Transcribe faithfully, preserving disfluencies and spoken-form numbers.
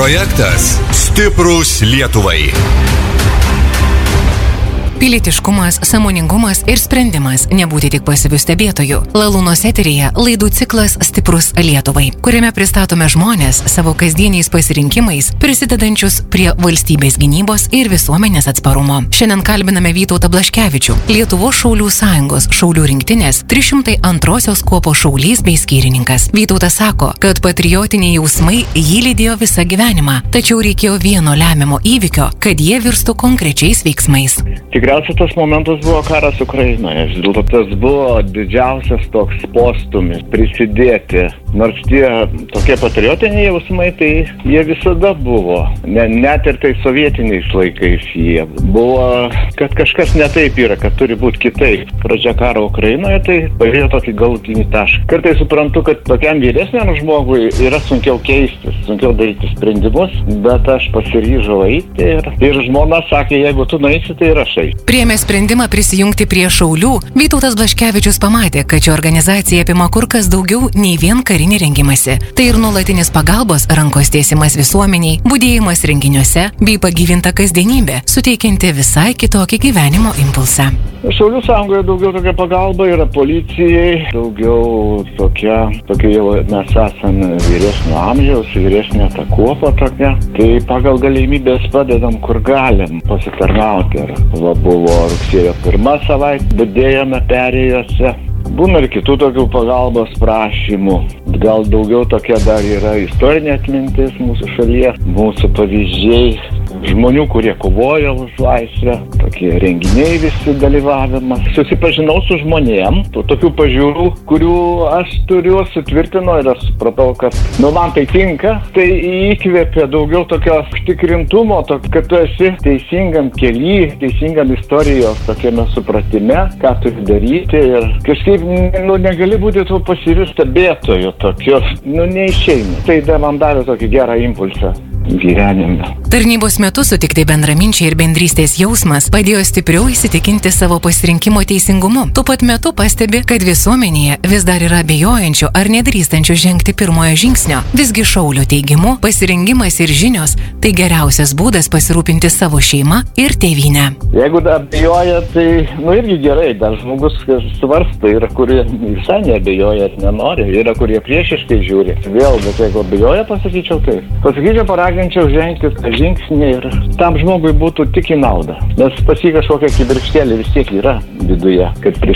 Projektas Stiprūs Lietuvai. Pilietiškumas, sąmoningumas ir sprendimas nebūti tik pasyvių stebėtojų. Lalūnos eteryje laidų ciklas Stiprūs Lietuvai, kuriame pristatome žmonės savo kasdieniais pasirinkimais, prisidedančius prie valstybės gynybos ir visuomenės atsparumo. Šiandien kalbiname Vytautą Blaškevičių, Lietuvos Šaulių sąjungos šaulių rinktinės trys šimtai antrosios kuopos šaulys bei skyrininkas. Vytautas sako, kad patriotiniai jausmai jį lydėjo visą gyvenimą, tačiau reikėjo vieno lemiamo įvykio, kad jie virstų konkrečiais veiksmais. Tikriausiai tas momentas buvo karas Ukrainoje. Vis dėlto tas buvo didžiausias toks postumis prisidėti. Nors tie tokie patriotiniai jausmai, tai jie visada buvo. Ne, net ir tai sovietiniais laikais jie buvo, kad kažkas ne taip yra, kad turi būti kitaip. Pradžia karo Ukrainoje tai padėjo tokį galutinį tašką. Kartais suprantu, kad tokiam vyresniam žmogui yra sunkiau keistis, sunkiau daryti sprendimus, bet aš pasiryžau eiti ir, ir žmona sakė, jeigu tu nueisi, tai ir aš eisiu. Priėmė sprendimą prisijungti prie šaulių, Vytautas Blaškevičius pamatė, kad ši organizacija apima kur kas daugiau nei vien karinį rengimąsi. Tai ir nuolatinis pagalbos rankos tiesimas visuomeniai, budėjimas renginiuose bei pagyvinta kasdienybė, suteikianti visai kitokį gyvenimo impulsą. Šaulių sąjungoje daugiau tokia pagalba yra policijai, daugiau tokia, tokia jau mes esame vyresnio amžiaus, vyresnė ta kuopa tokia, tai pagal galimybės padedam, kur galim pasitarnauti. Ir va, buvo rugsėjo pirmą savaitę, budėjome perėjose. Būna ir kitų tokių pagalbos prašymų. Gal daugiau tokia dar yra istorinė atmintis mūsų šalyje, mūsų pavyzdžiai žmonių, kurie kovojo už laisvę, tokie renginiai visi dalyvavimas. Susipažinau su žmonėm, to, tokių pažiūrų, kurių aš turiu, sutvirtino ir aš supratau, kad nu, man tai tinka, tai įkvėpė daugiau tokio tikrintumo, to, kad tu esi teisingam kely, teisingam istorijos tokiame supratime, ką turi daryti ir kažkaip nu, negali būti tuo pasyviu stebėtoju tokiu, nu neišeina. Tai da, man davė tokį gerą impulsą gyvenime. Tarnybos metu sutikti bendraminčiai ir bendrystės jausmas padėjo stipriau įsitikinti savo pasirinkimo teisingumu. Tuo pat metu pastebi, kad visuomenėje vis dar yra abejojančių ar nedrįstančių žengti pirmojo žingsnio. Visgi šaulio teigimu, pasirengimas ir žinios tai geriausias būdas pasirūpinti savo šeimą ir tėvynę. Jeigu abejoja, tai nu irgi gerai, dar žmogus svarsto, yra kurie visai neabejoja ir nenori, yra kurie priešiškai žiūri. Vėl, bet jeigu abejoja, pasakyčiau tai. Pasakyčiau, paraginčiau žengti tą žingsnį ir tam žmogui būtų tik į naudą. Nes pas jį kažkokia kibirkštėlė vis tiek yra viduje, kad